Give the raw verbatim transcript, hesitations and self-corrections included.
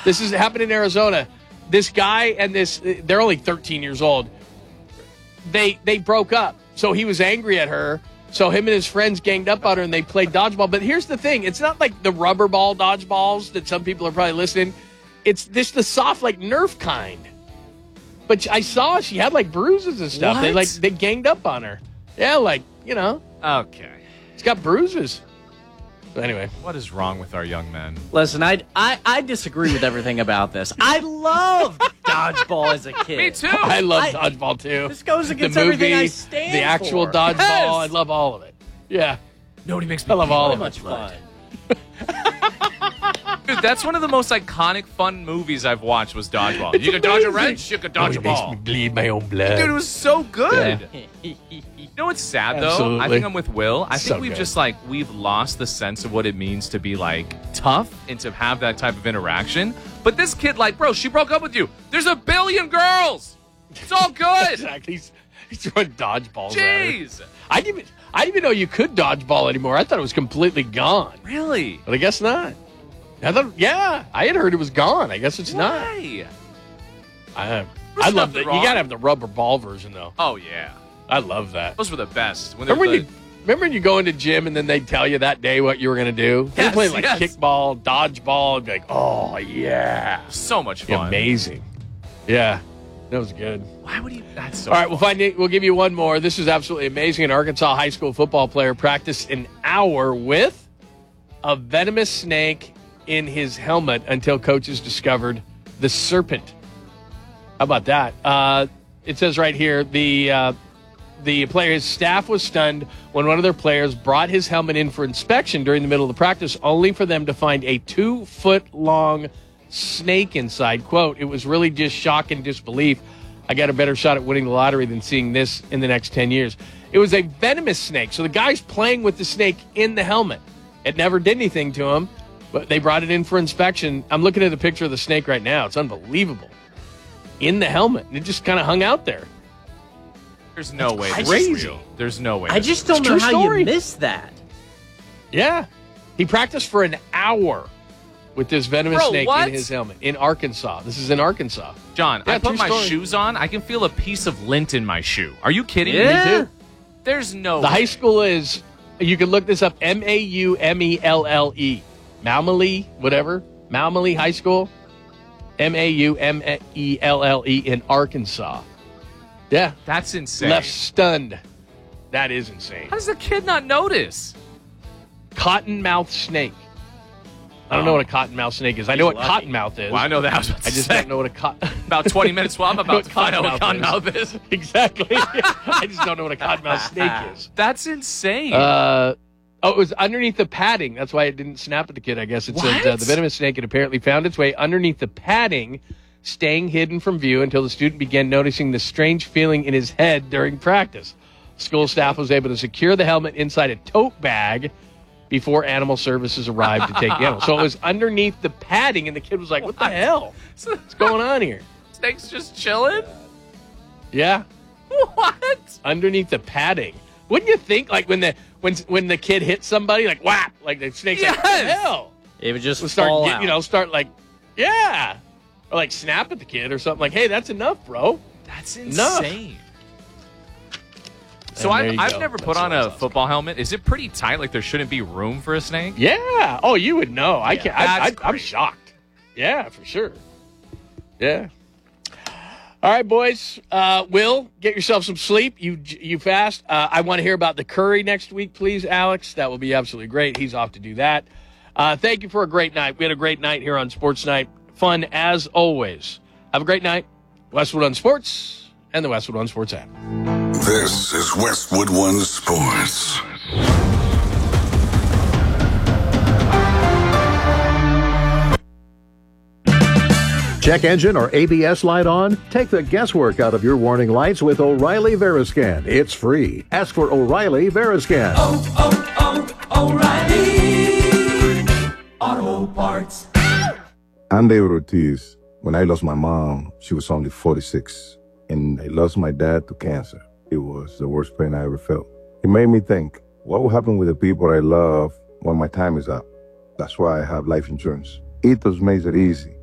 This is happened in Arizona. This guy and this, they're only thirteen years old. They they broke up. So he was angry at her. So him and his friends ganged up on her and they played dodgeball. But here's the thing. It's not like the rubber ball dodgeballs that some people are probably listening. It's this the soft, like Nerf kind. But I saw she had like bruises and stuff. What? They like they ganged up on her. Yeah, like, you know. Okay. It's got bruises. But anyway. What is wrong with our young men? Listen, I, I, I disagree with everything about this. I loved dodgeball as a kid. Me too. I love I- dodgeball too. This goes against the movie, everything I stand the actual for. dodgeball. Yes. I love all of it. Yeah. Nobody makes me I love all So of much it. fun. Dude, that's one of the most iconic, fun movies I've watched was Dodgeball. You could dodge a wrench, you could dodge a It makes me ball. bleed my own blood. Dude, it was so good. Yeah. You know what's sad, though? Absolutely. I think I'm with Will. I think So we've good. just, like, we've lost the sense of what it means to be, like, tough and to have that type of interaction. But this kid, like, bro, she broke up with you. There's a billion girls. It's all good. Exactly. He's, he's throwing dodgeballs at her. Jeez. I didn't even I didn't even know you could dodgeball anymore. I thought it was completely gone. Really? But I guess not. I thought, yeah, I had heard it was gone. I guess it's not. Why? I, There's I love nothing that. You wrong. gotta have the rubber ball version though. Oh, yeah. I love that. Those were the best. When they Remember were when you remember when you go into gym and then they tell you that day what you were gonna do? They Yes, play like yes. kickball, dodgeball, and be like, oh yeah, so much fun. amazing. Yeah, that was good. Why would you? That's so All right, fun. we'll find it. We'll give you one more. This is absolutely amazing. An Arkansas high school football player practiced an hour with a venomous snake in his helmet until coaches discovered the serpent. How about that? Uh, it says right here the uh, the player's staff was stunned when one of their players brought his helmet in for inspection during the middle of the practice, only for them to find a two foot long snake inside. Quote, "It was really just shock and disbelief. I got a better shot at winning the lottery than seeing this in the next ten years. It was a venomous snake. So the guy's playing with the snake in the helmet. It never did anything to him, but they brought it in for inspection. I'm looking at a picture of the snake right now. It's unbelievable. In the helmet. And it just kind of hung out there. There's no way this crazy. is real. There's no way. I this just is don't It's know a how true story. you missed that. Yeah. He practiced for an hour with this venomous Bro, snake what? in his helmet in Arkansas. This is in Arkansas. John, Yeah, I put true my story. shoes on. I can feel a piece of lint in my shoe. Are you kidding Yeah. me? Me too. There's no The way. high school is, you can look this up, M A U M E L L E. Malmely, whatever. Malmely High School. M A U M E L L E in Arkansas. Yeah. That's insane. Left stunned. That is insane. How does the kid not notice? Cottonmouth snake. I don't know what a cottonmouth snake is. I know what lucky. cottonmouth is. Well, I know that. I, was about to I just say. don't know what a cot. About twenty minutes while I'm about to find out what Cottonmouth cottonmouth is. Exactly. I just don't know what a cottonmouth snake is. That's insane. Uh, oh, it was underneath the padding. That's why it didn't snap at the kid, I guess. It said uh, What? the venomous snake had apparently found its way underneath the padding, staying hidden from view until the student began noticing the strange feeling in his head during practice. School staff was able to secure the helmet inside a tote bag before animal services arrived to take the animal. So it was underneath the padding, and the kid was like, what the hell? What's going on here? Snake's just chilling? Yeah. What? Underneath the padding. Wouldn't you think, like, when the when when the kid hits somebody, like, whap, like the snake's like, what the Yes. hell? It would just We'll start, fall get, out. you know, start like, yeah. Or like snap at the kid or something like, hey, that's enough, bro. That's Enough. insane. So And there I've, you I've go. never That's put on what I a was football helmet. Is it pretty tight? Like there shouldn't be room for a snake? Yeah. Oh, you would know. I can't. I, I, that's I'm great. shocked. Yeah, for sure. Yeah. All right, boys. Uh, Will, get yourself some sleep. You you fast. Uh, I want to hear about the curry next week, please, Alex. That will be absolutely great. He's off to do that. Uh, thank you for a great night. We had a great night here on Sports Night. Fun as always. Have a great night. Westwood One Sports and the Westwood One Sports app. This is Westwood One Sports. Check engine or A B S light on? Take the guesswork out of your warning lights with O'Reilly Veriscan. It's free. Ask for O'Reilly Veriscan. oh, oh, oh, O'Reilly Auto Parts. I'm David Ortiz. When I lost my mom, she was only forty-six, and I lost my dad to cancer. It was the worst pain I ever felt. It made me think, what will happen with the people I love when my time is up? That's why I have life insurance. Ethos makes it easy.